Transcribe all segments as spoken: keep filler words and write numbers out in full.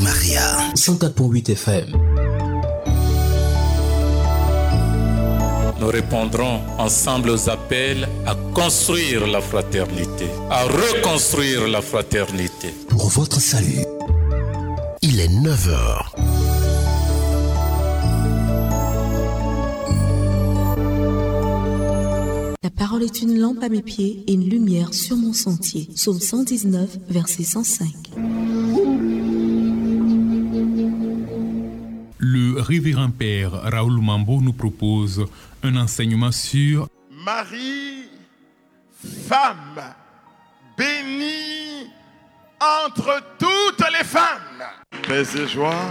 Radio Maria, cent quatre point huit F M. Nous répondrons ensemble aux appels à construire la fraternité, à reconstruire la fraternité. Pour votre salut, il est neuf heures. La parole est une lampe à mes pieds et une lumière sur mon sentier. Psaume cent dix-neuf, verset cent cinq. Le révérend père Raoul Mambo nous propose un enseignement sur Marie, femme, bénie entre toutes les femmes. Paix et joie.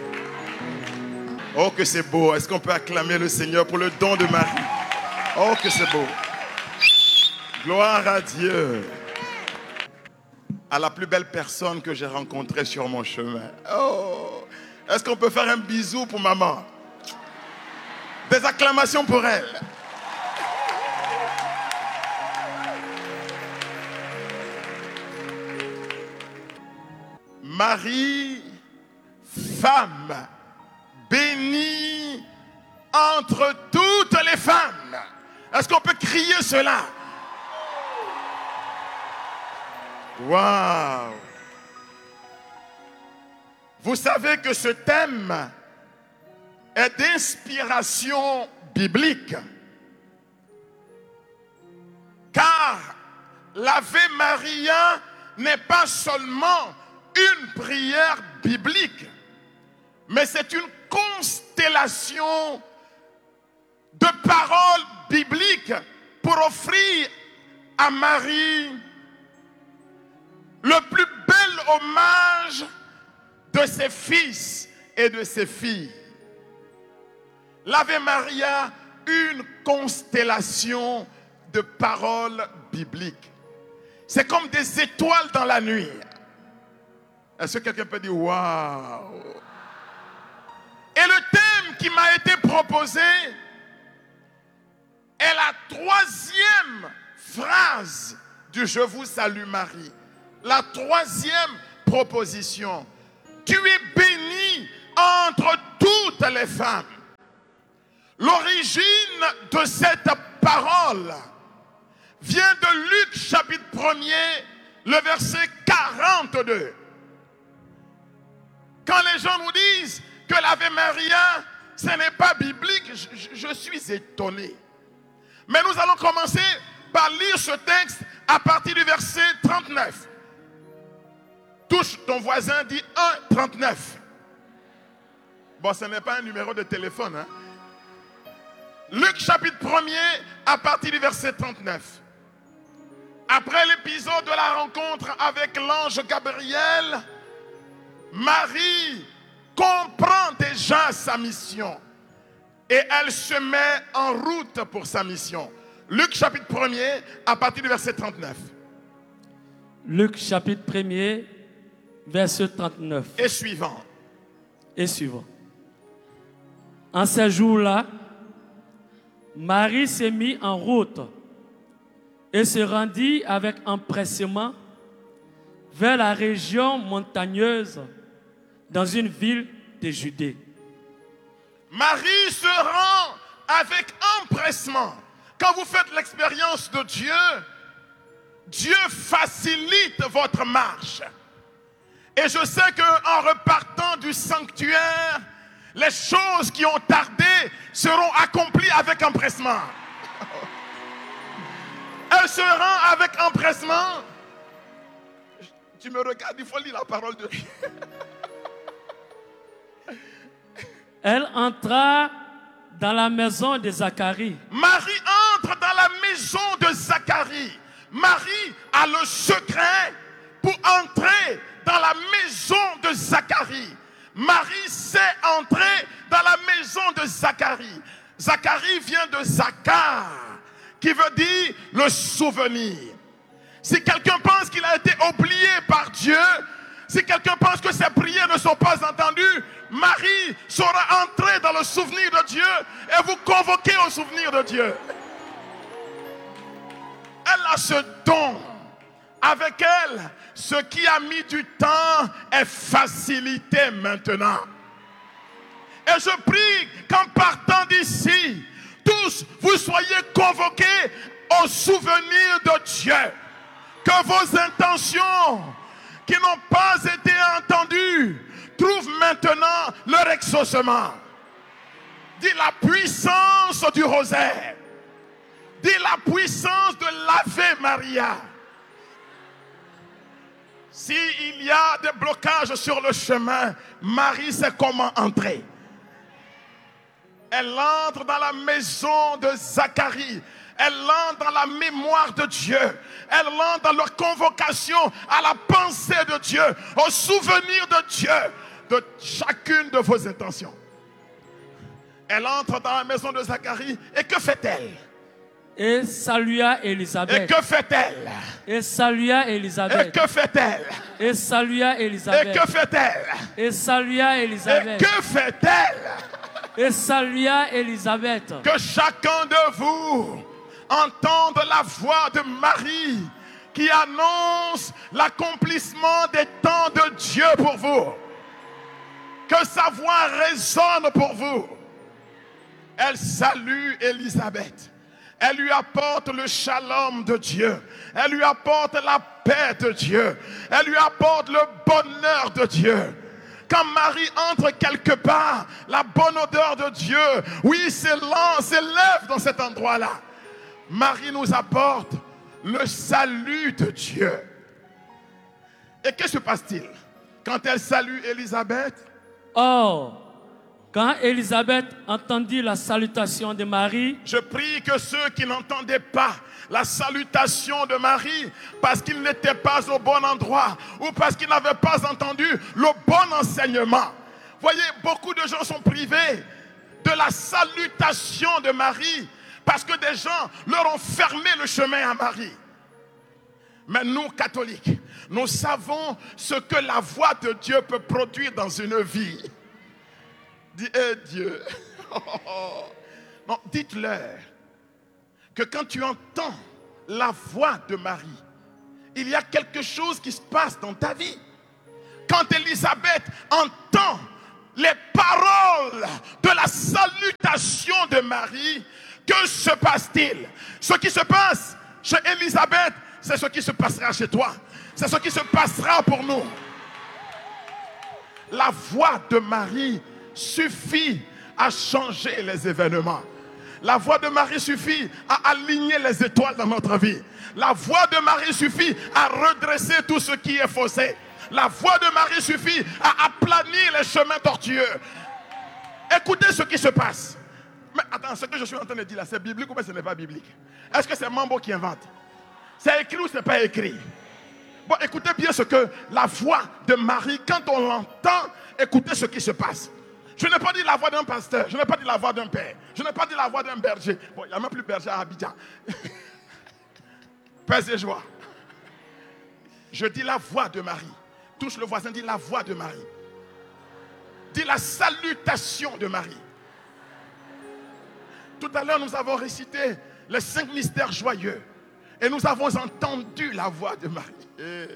Oh que c'est beau. Est-ce qu'on peut acclamer le Seigneur pour le don de Marie? Oh que c'est beau. Gloire à Dieu. À la plus belle personne que j'ai rencontrée sur mon chemin. Oh, est-ce qu'on peut faire un bisou pour maman? Des acclamations pour elle. Marie, femme, bénie entre toutes les femmes. Est-ce qu'on peut crier cela? Waouh! Vous savez que ce thème est d'inspiration biblique. Car l'Ave Maria n'est pas seulement une prière biblique, mais c'est une constellation de paroles bibliques pour offrir à Marie le plus bel hommage de ses fils et de ses filles. L'Ave Maria, une constellation de paroles bibliques. C'est comme des étoiles dans la nuit. Est-ce que quelqu'un peut dire waouh? Et le thème qui m'a été proposé est la troisième phrase du Je vous salue Marie. La troisième proposition. Tu es bénie entre toutes les femmes. L'origine de cette parole vient de Luc chapitre premier, le verset quarante-deux. Quand les gens nous disent que l'Ave Maria, ce n'est pas biblique, je, je suis étonné. Mais nous allons commencer par lire ce texte à partir du verset trente-neuf. Touche ton voisin, dit un trente-neuf. Bon, ce n'est pas un numéro de téléphone. Hein? Luc chapitre premier, à partir du verset trente-neuf. Après l'épisode de la rencontre avec l'ange Gabriel, Marie comprend déjà sa mission et elle se met en route pour sa mission. Luc chapitre premier, à partir du verset trente-neuf. Luc chapitre premier, verset trente-neuf. Et suivant. Et suivant. En ces jours-là, Marie s'est mise en route et se rendit avec empressement vers la région montagneuse dans une ville de Judée. Marie se rend avec empressement. Quand vous faites l'expérience de Dieu, Dieu facilite votre marche. Et je sais qu'en repartant du sanctuaire, les choses qui ont tardé seront accomplies avec empressement. Elle se rend avec empressement. Tu me regardes, il faut lire la parole de Dieu. Elle entra dans la maison de Zacharie. Marie entre dans la maison de Zacharie. Marie a le secret pour entrer dans la maison de Zacharie. Marie sait entrer dans la maison de Zacharie. Zacharie vient de Zachar, qui veut dire le souvenir. Si quelqu'un pense qu'il a été oublié par Dieu, si quelqu'un pense que ses prières ne sont pas entendues, Marie saura entrer dans le souvenir de Dieu et vous convoquer au souvenir de Dieu. Elle a ce don avec elle, ce qui a mis du temps est facilité maintenant. Et je prie qu'en partant d'ici, tous vous soyez convoqués au souvenir de Dieu. Que vos intentions qui n'ont pas été entendues trouvent maintenant leur exaucement. Dis la puissance du rosaire. Dis la puissance de l'Ave Maria. S'il y a des blocages sur le chemin, Marie sait comment entrer. Elle entre dans la maison de Zacharie. Elle entre dans la mémoire de Dieu. Elle entre dans leur convocation à la pensée de Dieu, au souvenir de Dieu, de chacune de vos intentions. Elle entre dans la maison de Zacharie. Et que fait-elle? Et salua Élisabeth. Et que fait-elle? Et salua Élisabeth. Et que fait-elle? Et salua Élisabeth. Et que fait-elle? Et salua Élisabeth. Et que fait-elle? Et salua Élisabeth. Que chacun de vous entende la voix de Marie qui annonce l'accomplissement des temps de Dieu pour vous. Que sa voix résonne pour vous. Elle salue Élisabeth. Elle lui apporte le shalom de Dieu. Elle lui apporte la paix de Dieu. Elle lui apporte le bonheur de Dieu. Quand Marie entre quelque part, la bonne odeur de Dieu, oui, s'élève dans cet endroit-là. Marie nous apporte le salut de Dieu. Et que se passe-t-il quand elle salue Élisabeth? Or, quand Élisabeth entendit la salutation de Marie, je prie que ceux qui n'entendaient pas la salutation de Marie, parce qu'ils n'étaient pas au bon endroit, ou parce qu'ils n'avaient pas entendu le bon enseignement. Voyez, beaucoup de gens sont privés de la salutation de Marie, parce que des gens leur ont fermé le chemin à Marie. Mais nous, catholiques, nous savons ce que la voix de Dieu peut produire dans une vie. Dis, eh Dieu. Non, dites-leur que quand tu entends la voix de Marie, il y a quelque chose qui se passe dans ta vie. Quand Élisabeth entend les paroles de la salutation de Marie, que se passe-t-il? Ce qui se passe chez Élisabeth, c'est ce qui se passera chez toi. C'est ce qui se passera pour nous. La voix de Marie suffit à changer les événements. La voix de Marie suffit à aligner les étoiles dans notre vie. La voix de Marie suffit à redresser tout ce qui est faussé. La voix de Marie suffit à aplanir les chemins tortueux. Écoutez ce qui se passe. Mais attends, ce que je suis en train de dire là, c'est biblique ou bien ce n'est pas biblique? Est-ce que c'est Mambo qui invente? C'est écrit ou ce n'est pas écrit? Bon, écoutez bien ce que la voix de Marie, quand on l'entend, écoutez ce qui se passe. Je n'ai pas dit la voix d'un pasteur, je n'ai pas dit la voix d'un père, je n'ai pas dit la voix d'un berger. Bon, il n'y a même plus berger à Abidjan. Paix et joie. Je dis la voix de Marie. Touche le voisin, dis la voix de Marie. Dis la salutation de Marie. Tout à l'heure, nous avons récité les cinq mystères joyeux. Et nous avons entendu la voix de Marie.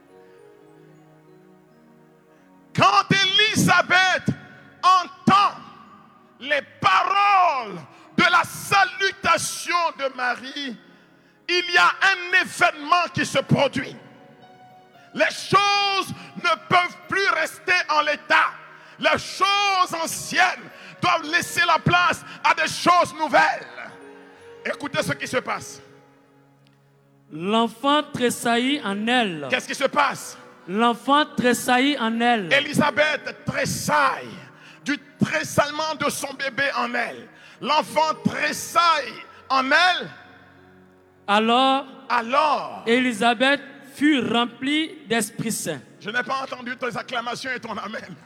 Quand Élisabeth entend les paroles de la salutation de Marie, il y a un événement qui se produit. Les choses ne peuvent plus rester en l'état. Les choses anciennes doivent laisser la place à des choses nouvelles. Écoutez ce qui se passe. L'enfant tressaillit en elle. Qu'est-ce qui se passe? L'enfant tressaillit en elle. Élisabeth tressaille du tressaillement de son bébé en elle. L'enfant tressaille en elle. Alors, Alors, Élisabeth fut remplie d'Esprit Saint. Je n'ai pas entendu tes acclamations et ton amen.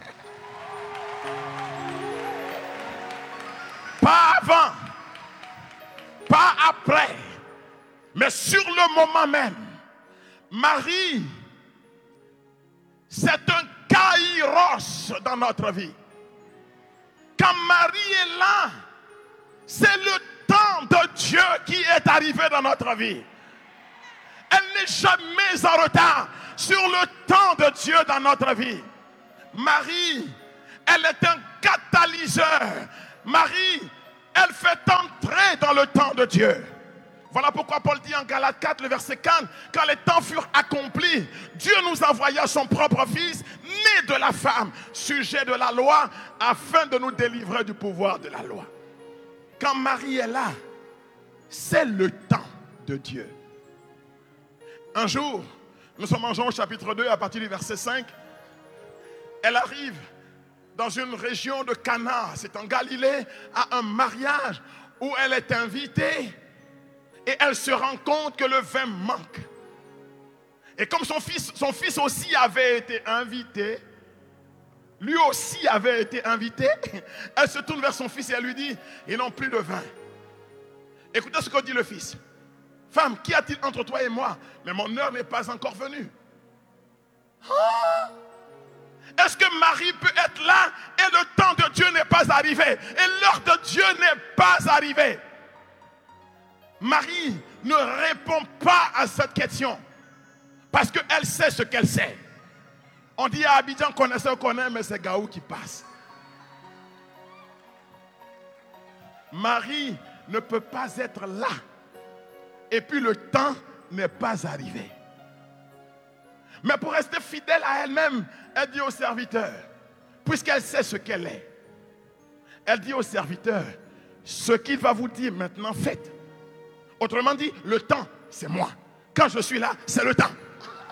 Pas avant, pas après, mais sur le moment même. Marie, c'est un kairos dans notre vie. Quand Marie est là, c'est le temps de Dieu qui est arrivé dans notre vie. Elle n'est jamais en retard sur le temps de Dieu dans notre vie. Marie, elle est un catalyseur. Marie, elle fait entrer dans le temps de Dieu. Voilà pourquoi Paul dit en Galates quatre, le verset quatre, quand les temps furent accomplis, Dieu nous envoya son propre fils, né de la femme, sujet de la loi, afin de nous délivrer du pouvoir de la loi. Quand Marie est là, c'est le temps de Dieu. Un jour, nous sommes en Jean au chapitre deux, à partir du verset cinq, elle arrive dans une région de Cana, c'est en Galilée, à un mariage où elle est invitée. Et elle se rend compte que le vin manque. Et comme son fils, son fils aussi avait été invité, lui aussi avait été invité, elle se tourne vers son fils et elle lui dit, ils n'ont plus de vin. Écoutez ce que dit le fils. Femme, qu'y a-t-il entre toi et moi? Mais mon heure n'est pas encore venue. Ah! Est-ce que Marie peut être là et le temps de Dieu n'est pas arrivé? Et l'heure de Dieu n'est pas arrivée? Marie ne répond pas à cette question parce qu'elle sait ce qu'elle sait. On dit à Abidjan, connaissez, on connaît, mais c'est Gaou qui passe. Marie ne peut pas être là et puis le temps n'est pas arrivé. Mais pour rester fidèle à elle-même, elle dit au serviteur, puisqu'elle sait ce qu'elle est, elle dit au serviteur, ce qu'il va vous dire maintenant, faites. Autrement dit, le temps, c'est moi. Quand je suis là, c'est le temps.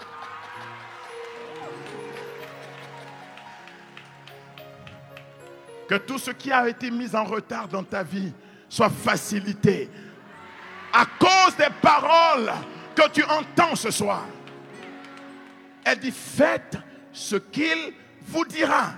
Que tout ce qui a été mis en retard dans ta vie soit facilité à cause des paroles que tu entends ce soir. Elle dit, faites ce qu'il vous dira.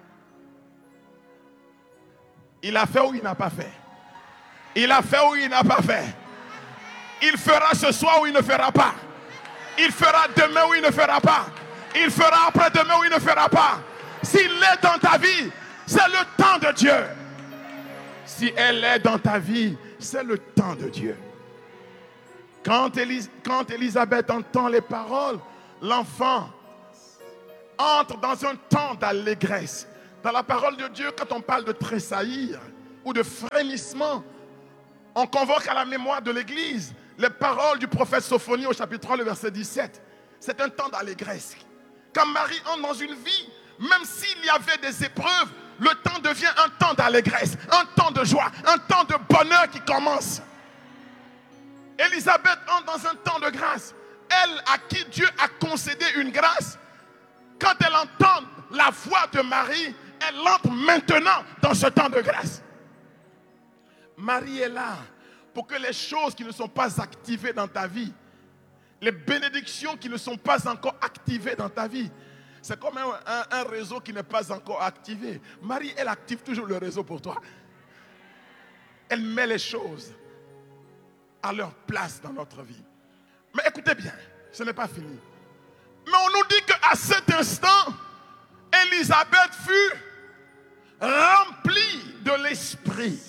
Il a fait ou il n'a pas fait? Il a fait ou il n'a pas fait? Il fera ce soir ou il ne fera pas? Il fera demain ou il ne fera pas? Il fera après-demain ou il ne fera pas? S'il est dans ta vie, c'est le temps de Dieu. Si elle est dans ta vie, c'est le temps de Dieu. Quand, Élis- quand Élisabeth entend les paroles, l'enfant entre dans un temps d'allégresse. Dans la parole de Dieu, quand on parle de tressaillir ou de frémissement, on convoque à la mémoire de l'Église les paroles du prophète Sophonie au chapitre trois, le verset dix-sept. C'est un temps d'allégresse. Quand Marie entre dans une vie, même s'il y avait des épreuves, le temps devient un temps d'allégresse, un temps de joie, un temps de bonheur qui commence. Élisabeth entre dans un temps de grâce. Elle, à qui Dieu a concédé une grâce, quand elle entend la voix de Marie, elle entre maintenant dans ce temps de grâce. Marie est là pour que les choses qui ne sont pas activées dans ta vie, les bénédictions qui ne sont pas encore activées dans ta vie, c'est comme un, un, un réseau qui n'est pas encore activé. Marie, elle active toujours le réseau pour toi. Elle met les choses à leur place dans notre vie. Mais écoutez bien, ce n'est pas fini. Mais on nous dit qu'à cet instant, Élisabeth fut remplie de l'Esprit.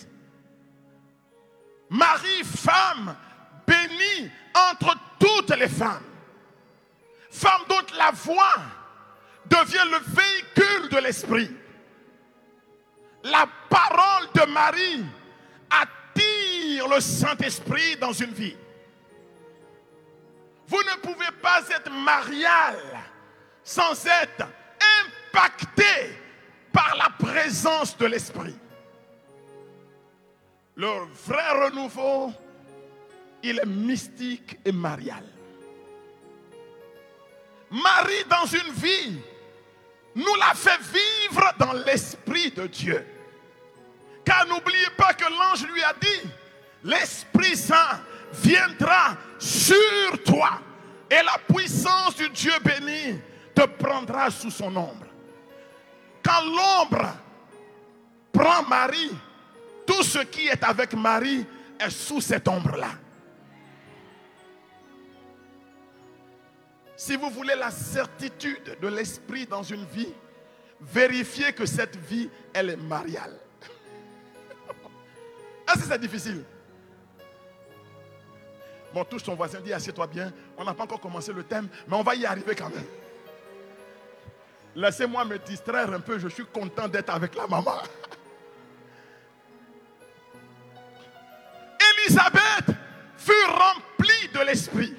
Marie, femme, bénie entre toutes les femmes. Femme dont la voix devient le véhicule de l'Esprit. La parole de Marie attire le Saint-Esprit dans une vie. Vous ne pouvez pas être marial sans être impacté par la présence de l'Esprit. Le vrai renouveau, il est mystique et marial. Marie, dans une vie, nous l'a fait vivre dans l'Esprit de Dieu. Car n'oubliez pas que l'ange lui a dit, l'Esprit Saint viendra sur toi et la puissance du Dieu béni te prendra sous son ombre. Quand l'ombre prend Marie, tout ce qui est avec Marie est sous cette ombre-là. Si vous voulez la certitude de l'Esprit dans une vie, vérifiez que cette vie, elle est mariale. Est-ce que c'est difficile? Bon, touche ton voisin, dis assieds-toi bien. On n'a pas encore commencé le thème, mais on va y arriver quand même. Laissez-moi me distraire un peu, je suis content d'être avec la maman. Élisabeth fut remplie de l'esprit.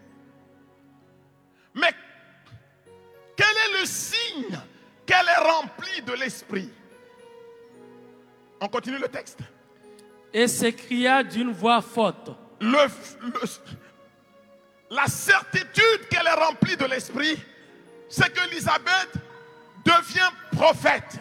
Mais quel est le signe qu'elle est remplie de l'esprit? On continue le texte. Et s'écria d'une voix forte. Le, le, la certitude qu'elle est remplie de l'esprit, c'est qu'Élisabeth devient prophète.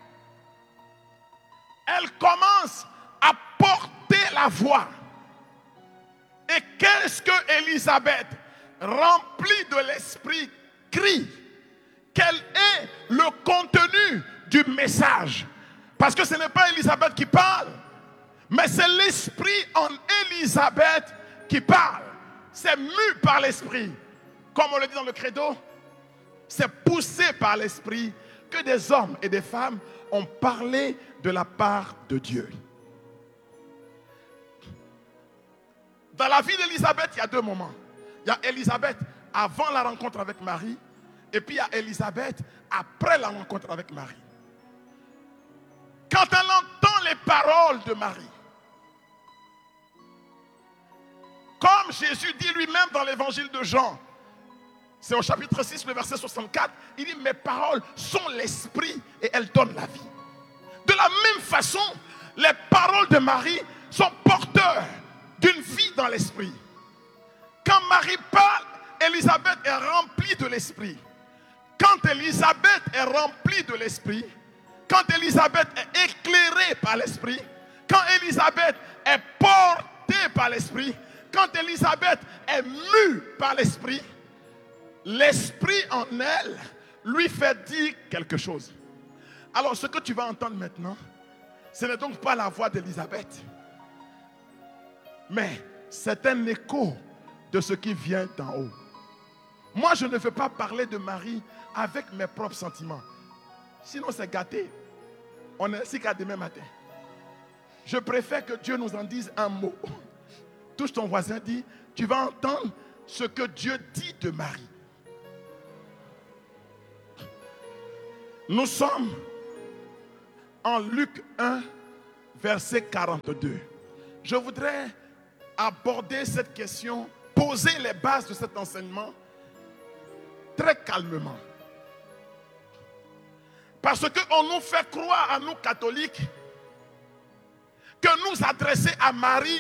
Elle commence à porter la voix. Et qu'est-ce que Élisabeth, remplie de l'esprit, crie? Quel est le contenu du message? Parce que ce n'est pas Élisabeth qui parle, mais c'est l'esprit en Élisabeth qui parle. C'est mu par l'esprit. Comme on le dit dans le credo, c'est poussé par l'esprit que des hommes et des femmes ont parlé de la part de Dieu. Dans la vie d'Élisabeth, il y a deux moments. Il y a Élisabeth avant la rencontre avec Marie, et puis il y a Élisabeth après la rencontre avec Marie. Quand elle entend les paroles de Marie, comme Jésus dit lui-même dans l'évangile de Jean, c'est au chapitre six, le verset soixante-quatre, il dit: mes paroles sont l'esprit et elles donnent la vie. De la même façon, les paroles de Marie sont porteurs d'une vie dans l'esprit. Quand Marie parle, Élisabeth est remplie de l'esprit. Quand Élisabeth est remplie de l'esprit, quand Élisabeth est éclairée par l'esprit, quand Élisabeth est portée par l'esprit, quand Élisabeth est mue par l'esprit, l'esprit en elle lui fait dire quelque chose. Alors ce que tu vas entendre maintenant, ce n'est donc pas la voix d'Élisabeth, mais c'est un écho de ce qui vient d'en haut. Moi, je ne veux pas parler de Marie avec mes propres sentiments. Sinon, c'est gâté. On est ainsi qu'à demain matin. Je préfère que Dieu nous en dise un mot. Touche ton voisin, dis: tu vas entendre ce que Dieu dit de Marie. Nous sommes en Luc un, verset quarante-deux. Je voudrais aborder cette question, poser les bases de cet enseignement très calmement. Parce qu'on nous fait croire à nous catholiques que nous adresser à Marie